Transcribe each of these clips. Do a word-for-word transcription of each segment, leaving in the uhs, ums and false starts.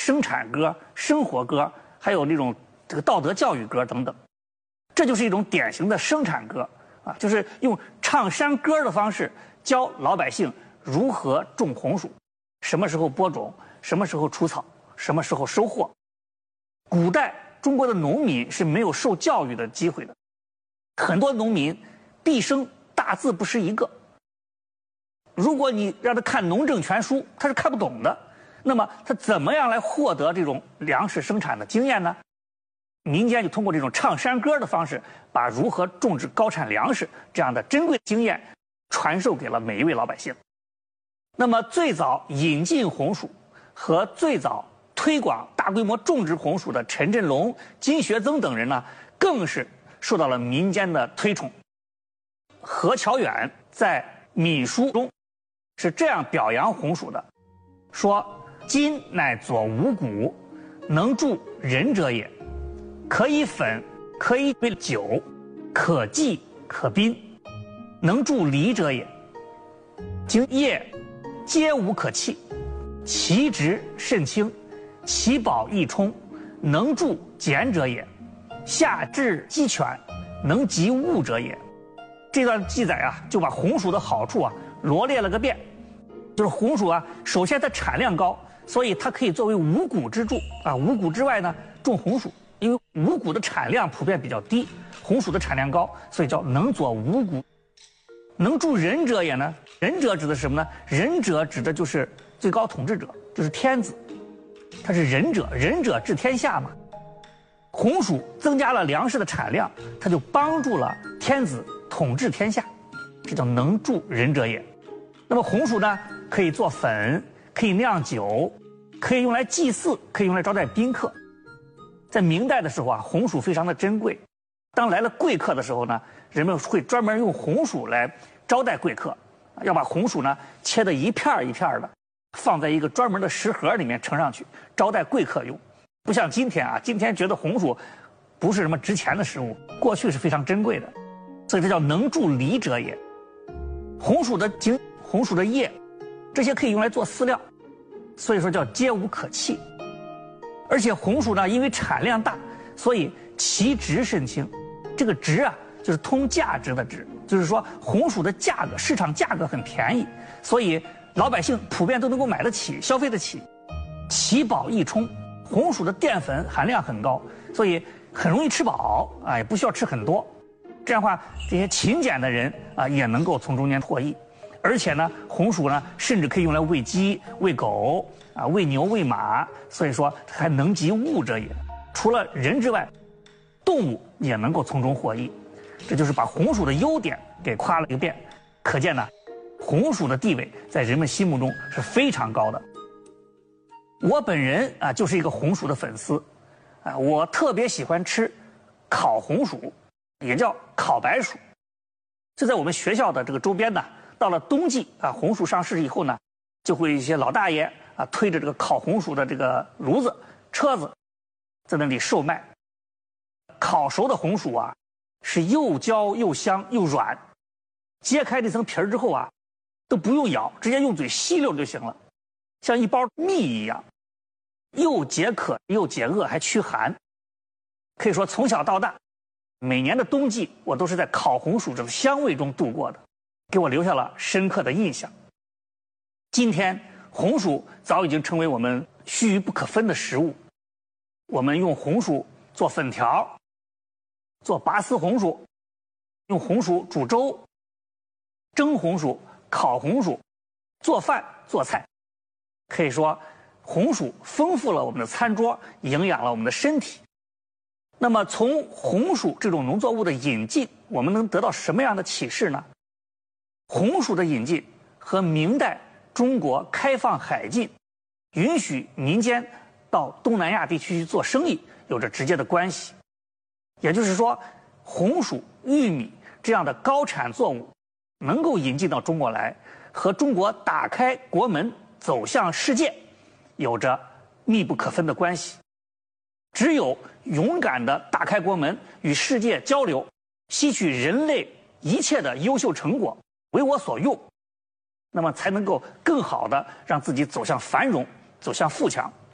生产歌、生活歌，还有那种这个道德教育歌等等。这就是一种典型的生产歌啊，就是用唱山歌的方式教老百姓如何种红薯，什么时候播种，什么时候除草，什么时候收获。古代中国的农民是没有受教育的机会的，很多农民毕生大字不识一个。如果你让他看农政全书，他是看不懂的。那么他怎么样来获得这种粮食生产的经验呢？民间就通过这种唱山歌的方式，把如何种植高产粮食这样的珍贵经验传授给了每一位老百姓。那么最早引进红薯和最早推广大规模种植红薯的陈振龙、金学增等人呢，更是受到了民间的推崇。何乔远在《闽书》中是这样表扬红薯的，说：“金乃佐五谷，能助人者也。可以粉，可以为酒，可祭，可宾，能助离者也。经叶，皆无可弃，其质甚轻，其宝益充，能助俭者也。下至鸡犬，能及物者也。”这段记载啊，就把红薯的好处啊罗列了个遍。就是红薯啊，首先它产量高，所以它可以作为五谷支柱啊。五谷之外呢，种红薯，因为五谷的产量普遍比较低，红薯的产量高，所以叫能佐五谷。能助人者也呢？人者指的是什么呢？人者指的就是最高统治者，就是天子，他是仁者，仁者治天下嘛。红薯增加了粮食的产量，它就帮助了天子统治天下，这叫能助人者也。那么红薯呢，可以做粉，可以酿酒，可以用来祭祀，可以用来招待宾客。在明代的时候啊，红薯非常的珍贵。当来了贵客的时候呢，人们会专门用红薯来招待贵客，要把红薯呢切得一片一片的，放在一个专门的食盒里面盛上去，招待贵客用。不像今天啊，今天觉得红薯不是什么值钱的食物，过去是非常珍贵的，所以这叫能助离者也。红薯的茎、红薯的叶，这些可以用来做饲料，所以说叫皆无可弃。而且红薯呢，因为产量大，所以其值甚轻。这个值啊，就是通价值的值，就是说红薯的价格，市场价格很便宜，所以老百姓普遍都能够买得起、消费得起。其饱益充，红薯的淀粉含量很高，所以很容易吃饱啊，也不需要吃很多。这样的话，这些勤俭的人啊，也能够从中间获益。而且呢，红薯呢，甚至可以用来喂鸡、喂狗啊、喂牛、喂马，所以说还能及物者也。除了人之外，动物也能够从中获益。这就是把红薯的优点给夸了一遍。可见呢，红薯的地位在人们心目中是非常高的。我本人啊，就是一个红薯的粉丝啊，我特别喜欢吃烤红薯，也叫烤白薯。就在我们学校的这个周边呢，到了冬季啊，红薯上市以后呢，就会一些老大爷啊推着这个烤红薯的这个炉子、车子，在那里售卖。烤熟的红薯啊，是又焦又香又软，揭开这层皮儿之后啊，都不用咬，直接用嘴吸溜就行了，像一包蜜一样，又解渴又解饿还驱寒。可以说从小到大，每年的冬季我都是在烤红薯这种香味中度过的，给我留下了深刻的印象。今天红薯早已经成为我们须臾不可分的食物，我们用红薯做粉条，做拔丝红薯，用红薯煮粥，蒸红薯、烤红薯，做饭做菜。可以说红薯丰富了我们的餐桌，营养了我们的身体。那么从红薯这种农作物的引进，我们能得到什么样的启示呢？红薯的引进和明代中国开放海禁，允许民间到东南亚地区去做生意有着直接的关系。也就是说，红薯、玉米这样的高产作物能够引进到中国来，和中国打开国门走向世界有着密不可分的关系。只有勇敢地打开国门，与世界交流，吸取人类一切的优秀成果，为我所用，那么才能够更好地让自己走向繁荣，走向富强，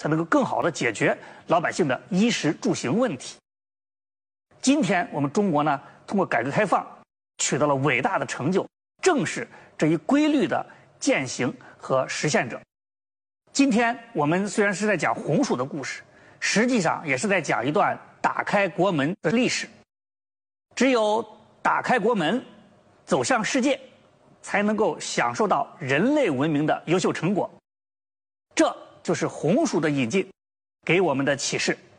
才能够更好地解决老百姓的衣食住行问题。今天我们中国呢，通过改革开放取得了伟大的成就，正是这一规律的践行和实现者。今天我们虽然是在讲红薯的故事，实际上也是在讲一段打开国门的历史。只有打开国门，走向世界，才能够享受到人类文明的优秀成果。这就是红薯的引进给我们的启示。